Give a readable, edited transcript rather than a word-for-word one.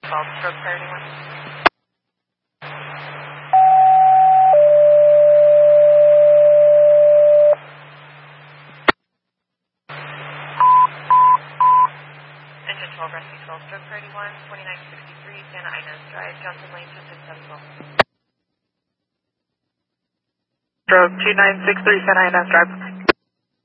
Called stroke for anyone? Engine 12, rescue 12, stroke 31, 2963, Santa Ynez Drive, Johnson Lane, 26712. Stroke 2963, Santa Ynez Drive.